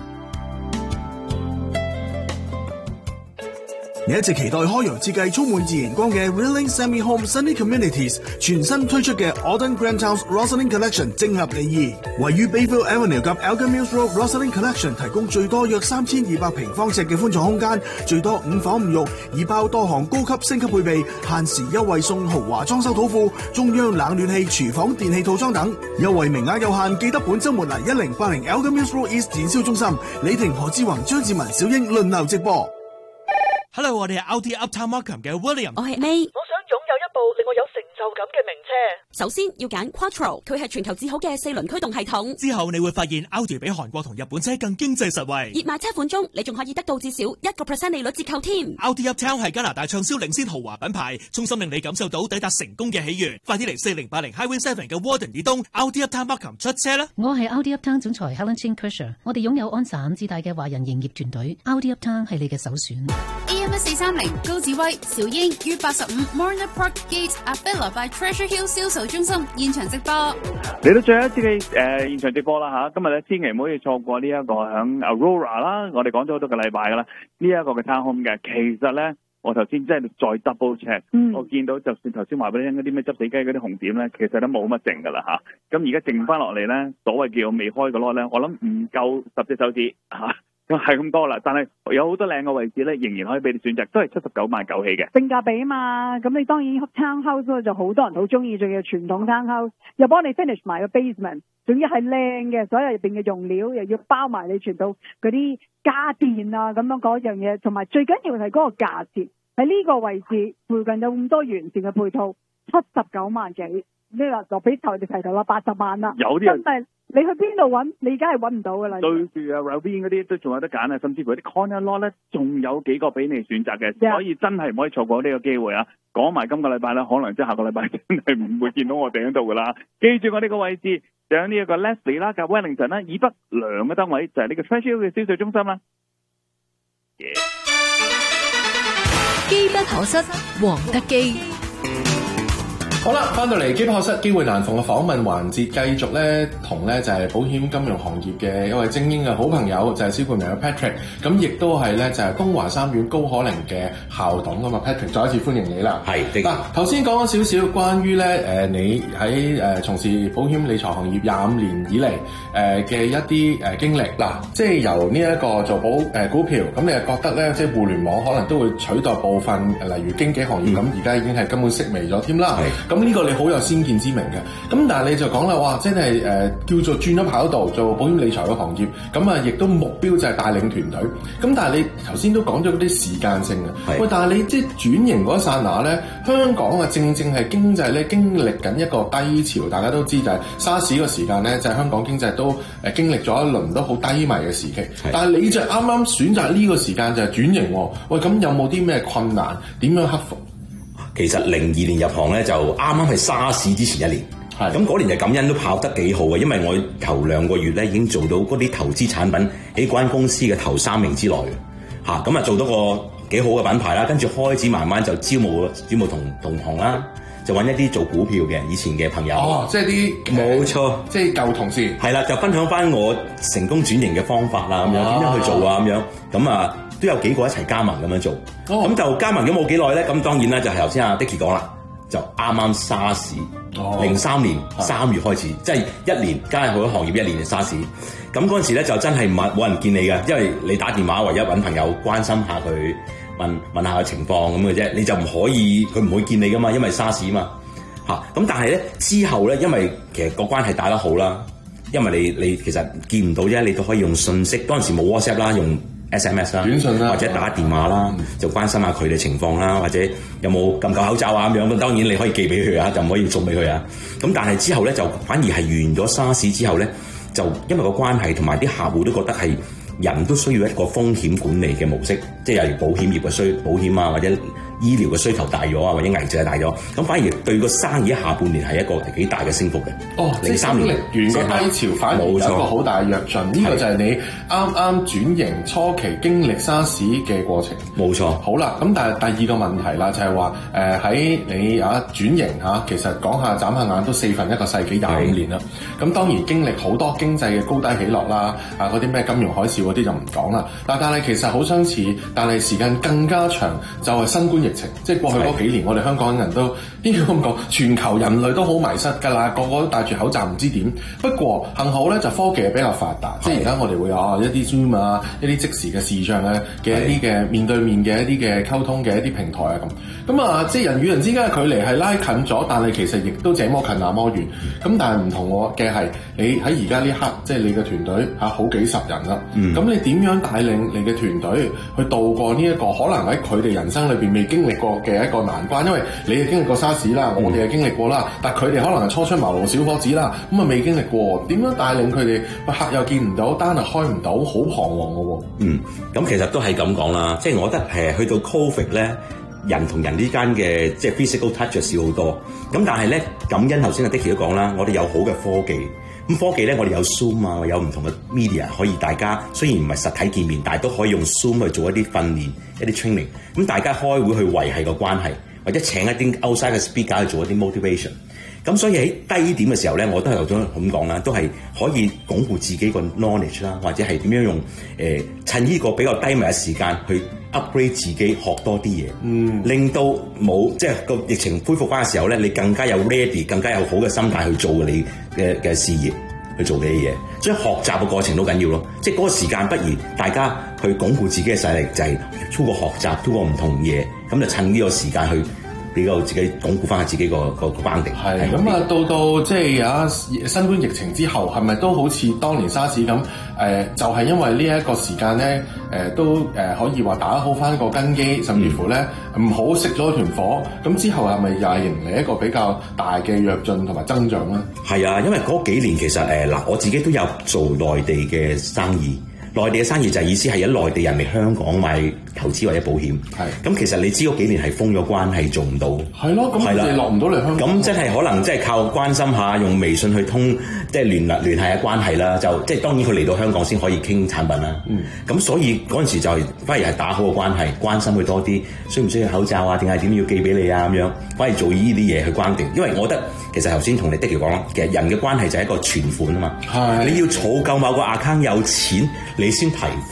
你一直期待開揚設計充滿自然光嘅 Rilling Semi Home Sunny Communities 全新推出嘅 Alden Grandtowns Rosalind Collection 正合你意。位於 Bayville Avenue 及 Elgin Mills Road Rosalind Collection 提供最多約3200平方尺嘅寬敞空間，最多5房5浴，已包多項高級升級配備，限時優惠送豪華裝修土庫、中央冷暖氣、廚房電器套裝等，優惠名額有限，記得本週末嚟1080 Elgin Mills Road East 展銷中心，李婷、何志宏、張志文、小英輪流直播。 Hello， 我哋係 Audi Uptown Markham 嘅 William。 我係 May。我想擁有一部令我有成就感嘅名車。首先要揀 Quattro， 佢係全球至好嘅4輪驅動系統。 之後你會發現 Audi 比韓國同日本車更經濟實惠。 熱賣車款中，你仲可以得到至少1% 利率折扣添。 Audi Uptown 係加拿大暢銷領先豪華品牌，衷心令你感受到抵達成功嘅喜悅。快啲嚟4080 Highway 7嘅 Warden 以東 Audi Uptown Markham 出車啦！ 我係 Audi Uptown 總裁 Helen Chin Kershaw， 我哋擁有安省至大嘅華人營業團隊。Audi Uptown 係你嘅首選。 AM1430 高子威、小英於85 Marina Park Gate Avila by Treasure Hill 銷售中心現場直播。 嚟到最後一次嘅現場直播啦嚇，今日咧千祈唔可以錯過呢一個響 Aurora 啦，我哋講咗好多個禮拜噶啦，呢一個嘅 townhome 嘅，其實咧我頭先真係再 double check，我見到就算頭先話俾你聽嗰啲咩執死雞嗰啲紅點咧，其實都冇乜剩噶啦嚇，咁而家剩翻落嚟咧，所謂叫未開嘅 lot 咧，我諗唔夠10隻手指嚇。係咁多啦，但係有好多靚嘅位置咧，仍然可以俾你選擇，都係79萬9起嘅性價比啊嘛。咁你當然 townhouse 就好多人好中意，仲要傳統 townhouse， 又幫你 finish 埋個 basement， 仲要係靚嘅，所有入邊嘅用料又要包埋你全到嗰啲家電啊咁樣嗰樣嘢，同埋最緊要係嗰個價錢喺呢個位置附近有咁多完善嘅配套，79萬幾。呢個就俾頭哋提到啦，80萬啦， 有啲人真係你去邊度揾，你而家係揾唔到噶啦。 對住啊 Ravine 嗰啲都仲有得揀啊，甚至乎啲 corner lot 咧，仲有幾個俾你選擇嘅，所以真係唔可以錯過呢個機會啊！講埋今個禮拜咧，可能即係下個禮拜真係唔會見到我哋喺度噶啦。記住我呢個位置，就喺呢一個 Leslie 啦，及 Wellington 啦，以北兩個單位就係呢個 Treasure Hill 嘅銷售中心啦。 機不可失，黃德基。 好啦，翻到嚟機不可失，機會難逢嘅訪問環節，繼續咧同咧就係保險金融行業嘅一位精英嘅好朋友，就係蕭冠明嘅 Patrick， 咁亦都係咧就係東華三院高可寧嘅校董啊嘛 Patrick， 再一次歡迎你啦。係嗱，頭先講咗少少關於咧你喺從事保險理財行業25年以嚟嘅一啲經歷嗱，即係由呢一個做股票，咁你又覺得咧即係互聯網可能都會取代部分例如經紀行業，咁而家已經係根本式微咗添啦。 咁呢個你好有先見之明嘅。咁但係你就講啦，哇，真係叫做轉咗跑道做保險理財嘅行業，咁啊亦都目標就係帶領團隊。咁但係你頭先都講咗嗰啲時間性嘅，喂，但係你即係轉型嗰一剎那咧，香港啊正係經濟咧經歷緊一個低潮，大家都知就係沙士個時間咧，就係香港經濟都經歷咗一輪都好低迷嘅時期。但係你就啱啱選擇呢個時間就係轉型喎，喂，咁有冇啲咩困難？點樣克服？ 其實02年入行咧，就啱啱係沙士之前一年。咁嗰年就感恩都跑得幾好嘅，因為我頭2個月咧已經做到嗰啲投資產品喺嗰間公司嘅頭3名之內嘅，咁啊做到個幾好嘅品牌啦，跟住開始慢慢就招募同行啦，就揾一啲做股票嘅以前嘅朋友， 即係啲冇錯， 即係舊同事， 係啦，就分享翻我成功轉型嘅方法啦，咁樣點樣去做啊，咁樣咁啊都有幾個一齊加盟咁樣做，咁就加盟咗冇幾耐咧，咁當然啦就係頭先阿 Dicky 講啦，就啱啱沙士。03年3月開始，即係1年加入好多行業，1年嘅沙士。咁嗰陣時咧就真係冇人見你嘅，因為你打電話唯一揾朋友關心下佢，問下佢情況咁嘅啫，你就唔可以，佢唔會見你噶嘛，因為沙士嘛咁但係咧之後咧，因為其實個關係打得好啦，因為你其實見唔到啫，你都可以用信息，嗰陣時冇 WhatsApp 啦，用SMS 啦，短信啦，或者打電話啦，就關心下佢哋情況啦，或者有冇咁夠口罩啊咁樣。咁當然你可以寄俾佢啊，就唔可以送俾佢啊。咁但係之後咧，就反而係完咗沙士之後咧，就因為個關係同埋啲客戶都覺得係人都需要一個風險管理嘅模式，即係例如保險業嘅保險啊，或者醫療嘅需求大咗啊，或者危疾大咗，咁反而對個生意下半年係一個幾大嘅升幅嘅。03年完個低潮，反而有一個好大嘅躍進。呢個就係你啱啱轉型初期經歷沙士嘅過程。 冇錯。 好啦，咁但係第二個問題啦，就係話喺你轉型其實講下眨下眼都4分1個世紀25年啦。咁當然經歷好多經濟嘅高低起落啦，嗰啲咩金融海嘯嗰啲就唔講啦。但係其實好相似，但係時間更加長，就係新冠疫情。即係過去嗰幾年，我哋香港人都應該咁講，全球人類都好迷失㗎啦，個個都戴住口罩唔知點。不過幸好咧，就科技係比較發達，即係而家我哋會有一啲 Zoom 啊，一啲即時嘅視像嘅一啲嘅面對面嘅一啲嘅溝通嘅一啲平台啊咁。咁啊，即係人與人之間嘅距離係拉近咗，但係其實亦都這麼近那麼遠。咁但係唔同嘅係，你喺而家呢刻，即係你嘅團隊好幾十人啦。咁你點樣帶領你嘅團隊去渡過呢一個可能喺佢哋人生裏邊未經歷過嘅一個難關？因為你係經歷過沙士啦，我哋係經歷過啦，但係佢哋可能係初出茅廬小伙子啦，咁啊未經歷過，點樣帶領佢哋？客又見唔到，單又開唔到，好彷徨嘅喎。 咁其實都係咁講啦，即係我覺得去到 Covid 咧，人同人之間嘅即係 physical touch 少好多。咁但係咧，感恩頭先阿 Dicky 都講啦，我哋有好嘅科技。咁科技咧，我哋有 Zoom 啊，有唔同嘅 media 可以大家雖然唔係實體見面，但係都可以用 Zoom 去做一啲訓練、一啲 training。咁大家開會去維繫個關係，或者請一啲 outside 嘅 speaker 去做一啲 motivation。咁所以喺低點嘅時候咧，我都係有種咁講啦，都係可以鞏固自己個 knowledge 啦，或者係點樣用趁呢個比較低迷嘅時間去 upgrade 自己，學多啲嘢，令到即係個疫情恢復翻嘅時候咧，你更加有 ready， 更加有好嘅心態去做你嘅事業，去做你嘅嘢。所以學習嘅過程都緊要咯，即係嗰個時間不如大家去鞏固自己嘅實力，就係通過學習，通過唔同嘢，咁就趁呢個時間去比較自己鞏固翻下自己個班底。 係咁啊，到即係新冠疫情之後，係咪都好似當年沙士咁？就係因為呢一個時間咧，都可以話打好翻個根基，甚至乎咧唔好熄咗團火。咁之後係咪又係迎嚟一個比較大嘅躍進同埋增長咧？ 係啊，因為嗰幾年其實我自己都有做內地嘅生意。內地嘅生意就係意思係有內地人嚟香港買投資或者保險。咁其實你知嗰幾年係封咗關係做唔到。係咯，咁你落唔到嚟香港。咁真係可能即係靠關心下，用微信去通即係聯繫下關係啦。就即係當然佢嚟到香港先可以傾產品啦。咁所以嗰陣時就反而係打好個關係，關心佢多啲，需唔需要口罩啊？定係點要寄俾你啊？咁樣反而做呢啲嘢去關定。因為我覺得其實頭先同你Dicky講啦，其實人嘅關係就係一個存款啊嘛。你要儲夠某個 account 有錢，你先提款。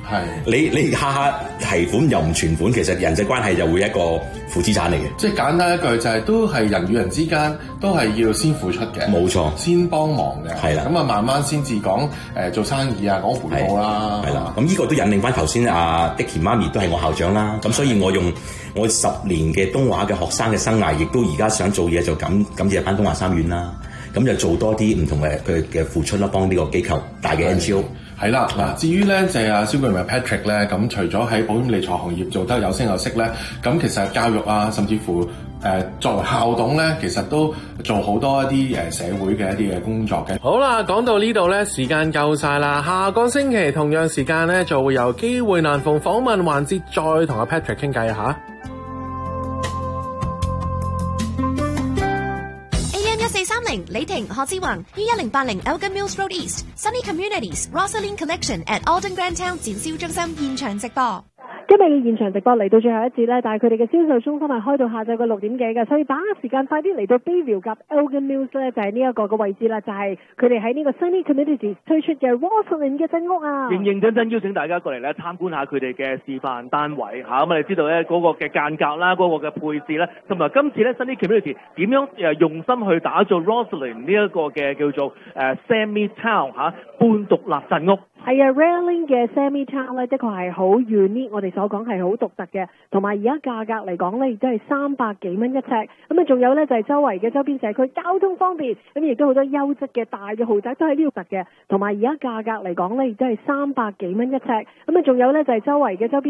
你下下提款又唔存款，其實人際關係就會一個負資產嚟嘅。 即係簡單一句就係都係人與人之間都係要先付出嘅， 冇錯， 先幫忙嘅， 係啦。 咁啊慢慢先至講做生意啊，講回報啦， 係啦。咁呢個都引領翻頭先阿 Dicky 媽咪都係我校長啦，咁所以我用我10年嘅東華嘅學生嘅生涯，亦都而家想做嘢就感謝翻東華三院啦。咁就做多啲唔同嘅付出啦，幫呢個機構大嘅 NGO。 係啦，嗱，至於咧就係阿蕭巨明 Patrick 咧，咁除咗喺保險理財行業做得有聲有色咧，咁其實教育啊，甚至乎作為校董咧，其實都做好多一啲社會嘅一啲嘅工作嘅。 好啦，講到呢度咧，時間夠晒啦，下個星期同樣時間咧就會有機會難逢訪問環節，再同阿 Patrick 傾偈吓。 AM1430李婷何志宏於1080 Elgin Mills Road East Sunny Communities Rosalind Collection at Alden Grand Town 展銷中心現場直播。 今日嘅現場直播嚟到最後一節咧，但係佢哋嘅銷售中心係開到下晝嘅6點幾嘅，所以把握時間快啲嚟到 Bayview 及 Elgin Mills 咧，就係呢一個嘅位置啦，就係佢哋喺呢個 Sunny Communities 推出嘅 Rosalind 嘅鎮屋啊！ 認認真真邀請大家過嚟咧參觀下佢哋嘅示範單位嚇，咁你知道咧嗰個嘅間隔啦，嗰個嘅配置咧，同埋今次咧 Sunny Community 點樣用心去打造 Rosalind 呢一個嘅叫做Semi Town 嚇半獨立鎮屋。 係啊 Railing 嘅 Semi Town 咧，的確係好 unique，我哋所講係好獨特嘅，同埋而家價格嚟講咧，亦都係300幾蚊一尺。咁啊，仲有咧就係周圍嘅周邊社區交通方便，咁亦都好多優質嘅大嘅豪宅都喺呢度特嘅，同埋而家價格嚟講咧，亦都係300幾蚊一尺。咁啊，仲有咧就係周圍嘅周邊